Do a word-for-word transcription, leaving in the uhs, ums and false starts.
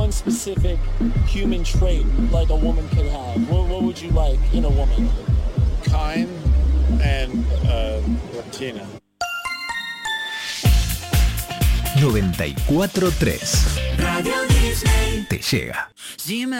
one specific human trait like a woman could have, what, what would you like in a woman? Kind and uh, Latina. noventa y cuatro punto tres Radio Disney te llega.